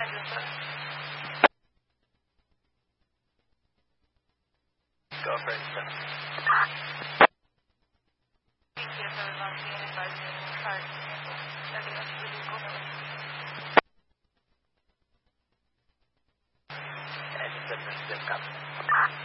Andun po. Go for it, sir. Thank you for launching and advising card. Sabi at willing ko naman. And it's a Muslim cup.